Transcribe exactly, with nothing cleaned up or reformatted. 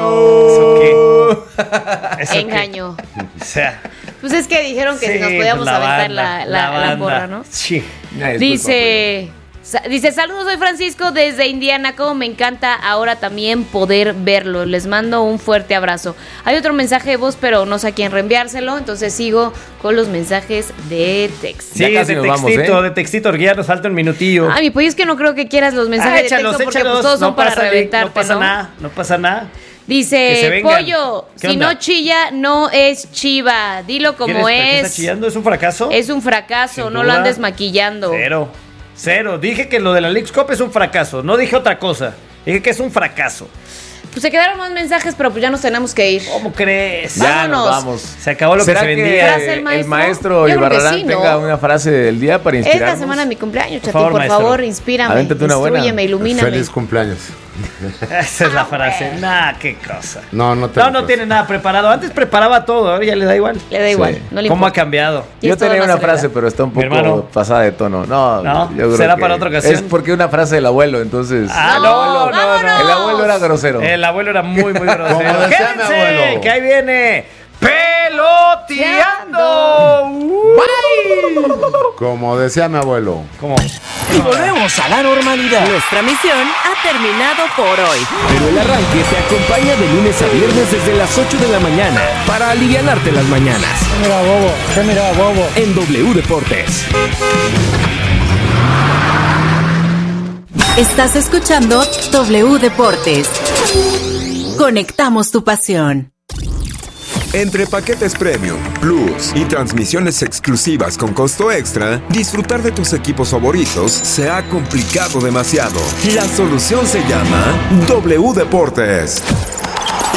¿Eso qué? ¿Eso Engaño. qué? O sea... Pues es que dijeron que sí, si nos podíamos la aventar banda, la, la, la, la porra, ¿no? Sí. Dice... Sa- Dice, saludos, soy Francisco desde Indiana. Como me encanta ahora también poder verlo. Les mando un fuerte abrazo. Hay otro mensaje de voz, pero no sé a quién reenviárselo. Entonces sigo con los mensajes de texto. Sí, de textito, vamos, ¿eh? de textito, porque ya nos falta un minutillo. Ay, mi pollo, es que no creo que quieras los mensajes ah, échalos, de texto porque échalos, pues, todos no son para pasa, reventarte, no pasa ¿no? nada, no pasa nada. Dice, pollo, si onda? no chilla, no es chiva. Dilo como ¿Qué es. está chillando? ¿Es un fracaso? Es un fracaso, Sin no duda. lo andes maquillando. Cero. Cero. Dije que lo de la Leagues Cup es un fracaso. No dije otra cosa. Dije que es un fracaso. Pues se quedaron más mensajes, pero pues ya nos tenemos que ir. ¿Cómo crees? Ya Vámonos. nos vamos. Se acabó lo que ¿Será se vendía. ¿Frase del el maestro? maestro Yo creo que Ibarrarán sí, ¿no? tenga una frase del día para inspirarnos? Esta semana es mi cumpleaños, Chatín, favor, por maestro. favor, inspírame, Avéntate una buena. instrúyeme, ilumíname. Feliz cumpleaños. Esa es la frase. Nah, qué cosa. No, no te No, no tiene nada preparado. Antes preparaba todo, ahora ya le da igual. Le da igual, Sí. no le ¿Cómo ha importa. cambiado? Y Yo esto tenía no una se le frase, da. pero está un Mi hermano. poco pasada de tono. No, ¿No? yo creo ¿Será que para otra ocasión? Es porque una frase del abuelo, entonces. Ah, No, no, no, no. vámonos. El abuelo era grosero. El abuelo era muy, muy grosero. Como decía mi Quédense, abuelo. que ahí viene peloteando. Como decía mi abuelo. ¿Cómo? Y volvemos a la normalidad. Nuestra misión ha terminado por hoy. Pero el arranque te acompaña de lunes a viernes desde las ocho de la mañana para alivianarte las mañanas. Mira, bobo, ¿qué mira, bobo? En W Deportes. Estás escuchando W Deportes. Conectamos tu pasión. Entre paquetes Premium, Plus y transmisiones exclusivas con costo extra, disfrutar de tus equipos favoritos se ha complicado demasiado. La solución se llama W Deportes.